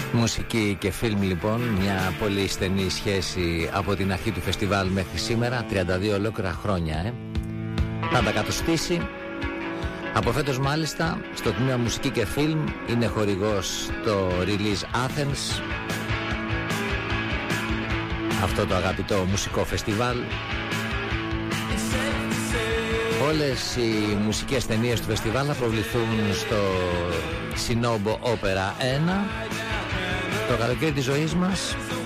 Μουσική και φιλμ λοιπόν, μια πολύ στενή σχέση από την αρχή του φεστιβάλ μέχρι σήμερα, 32 ολόκληρα χρόνια. Θα τα κατοστήσει. Από φέτος μάλιστα στο τμήμα μουσική και φιλμ είναι χορηγός το Release Athens, αυτό το αγαπητό μουσικό φεστιβάλ. Όλες οι μουσικές ταινίες του φεστιβάλ θα προβληθούν στο Sinobo Opera 1 το καλοκαίρι της ζωής μας.